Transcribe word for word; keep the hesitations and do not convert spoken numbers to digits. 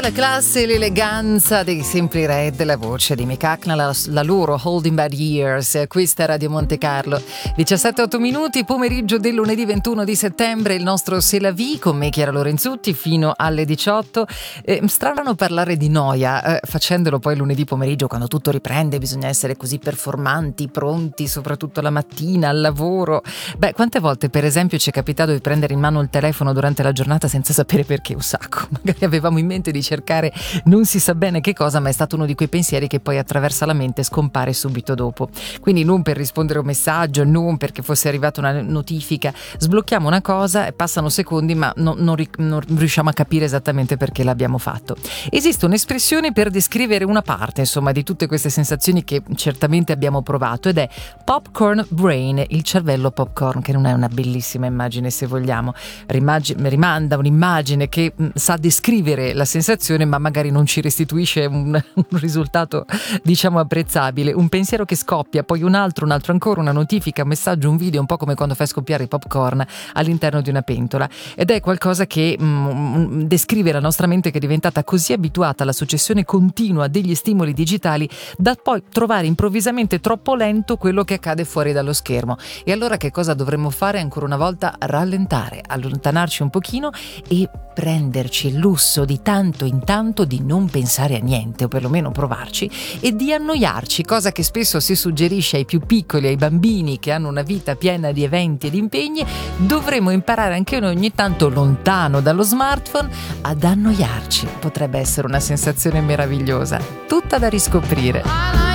La classe e l'eleganza dei Simply Red, la voce di Mick Hucknall, la, la loro Holding Bad Years. Questa è Radio Monte Carlo. diciassette e otto minuti, pomeriggio del lunedì ventuno di settembre, il nostro C'est la vie con me, Chiara Lorenzutti, fino alle diciotto. Eh, strano parlare di noia, eh, facendolo poi lunedì pomeriggio, quando tutto riprende, bisogna essere così performanti, pronti, soprattutto la mattina, al lavoro. Beh, quante volte per esempio ci è capitato di prendere in mano il telefono durante la giornata senza sapere perché? Un sacco. Magari avevamo in mente di cercare non si sa bene che cosa, ma è stato uno di quei pensieri che poi attraversa la mente e scompare subito dopo. Quindi non per rispondere a un messaggio, non perché fosse arrivata una notifica, sblocchiamo una cosa e passano secondi, ma non, non, non riusciamo a capire esattamente perché l'abbiamo fatto. Esiste un'espressione per descrivere una parte, insomma, di tutte queste sensazioni che certamente abbiamo provato, ed è popcorn brain, il cervello popcorn, che non è una bellissima immagine, se vogliamo. Rimag- rimanda un'immagine che mh, sa descrivere la sensazione, ma magari non ci restituisce un, un risultato, diciamo, apprezzabile. Un pensiero che scoppia, poi un altro, un altro ancora, una notifica, un messaggio, un video, un po' come quando fai scoppiare i popcorn all'interno di una pentola. Ed è qualcosa che mm, descrive la nostra mente, che è diventata così abituata alla successione continua degli stimoli digitali da poi trovare improvvisamente troppo lento quello che accade fuori dallo schermo. E allora che cosa dovremmo fare? Ancora una volta rallentare, allontanarci un pochino e prenderci il lusso di tanto in tanto di non pensare a niente, o perlomeno provarci, e di annoiarci, cosa che spesso si suggerisce ai più piccoli, ai bambini che hanno una vita piena di eventi e di impegni. Dovremmo imparare anche noi ogni tanto, lontano dallo smartphone, ad annoiarci. Potrebbe essere una sensazione meravigliosa, tutta da riscoprire.